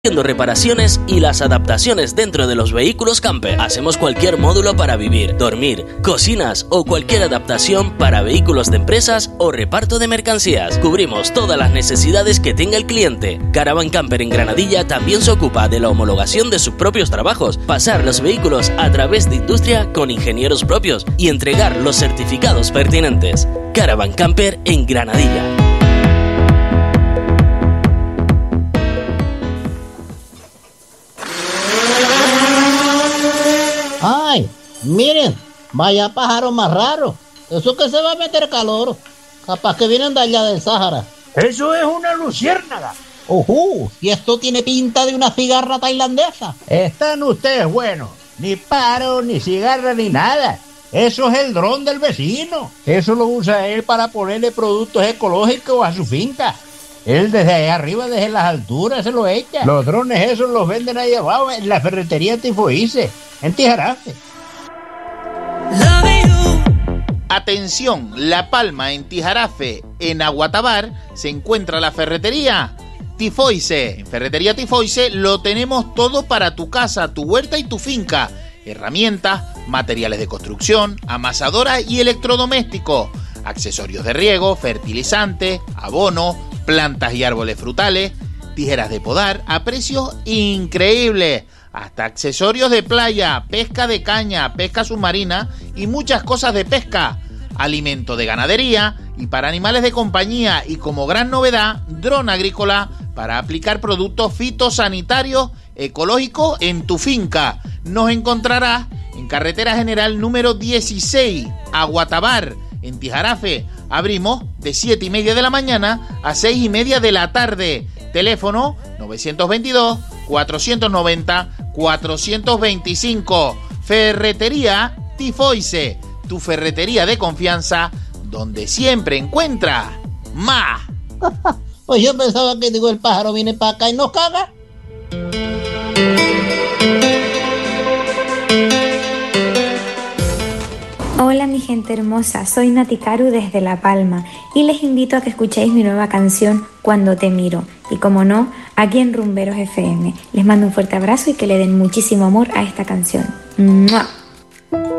haciendo reparaciones y las adaptaciones dentro de los vehículos camper. Hacemos cualquier módulo para vivir, dormir, cocinas o cualquier adaptación para vehículos de empresas o reparto de mercancías. Cubrimos todas las necesidades que tenga el cliente. Caravan Camper en Granadilla también se ocupa de la homologación de sus propios trabajos, pasar los vehículos a través de industria con ingenieros propios y entregar los certificados pertinentes. Caravan Camper en Granadilla. ¡Ay! Miren, vaya pájaro más raro. Eso que se va a meter calor. Capaz que vienen de allá del Sáhara. Eso es una luciérnaga. Y esto tiene pinta de una cigarra tailandesa. Están ustedes buenos. Ni paro, ni cigarra, ni nada. Eso es el dron del vecino. Eso lo usa él para ponerle productos ecológicos a su finca. Él desde allá arriba, desde las alturas, se lo echa. Los drones esos los venden ahí abajo en la ferretería Tifoice, en Tijarafe. Atención, La Palma, en Tijarafe, en Aguatabar, se encuentra la ferretería Tifoice. En Ferretería Tifoice lo tenemos todo para tu casa, tu huerta y tu finca. Herramientas, materiales de construcción, amasadora y electrodomésticos, accesorios de riego, fertilizantes, abono, plantas y árboles frutales, tijeras de podar a precios increíbles, hasta accesorios de playa, pesca de caña, pesca submarina y muchas cosas de pesca, alimento de ganadería y para animales de compañía y como gran novedad, dron agrícola para aplicar productos fitosanitarios ecológicos en tu finca. Nos encontrarás en Carretera General número 16, Aguatabar, en Tijarafe. Abrimos de 7:30 de la mañana a 6:30 de la tarde. Teléfono 922-490-425. Ferretería Tifoice, tu ferretería de confianza, donde siempre encuentra más. Pues yo pensaba que el pájaro viene para acá y nos caga. Hola mi gente hermosa, soy Nati Caru desde La Palma y les invito a que escuchéis mi nueva canción Cuando te miro y como no, aquí en Rumberos FM. Les mando un fuerte abrazo y que le den muchísimo amor a esta canción. ¡Mua!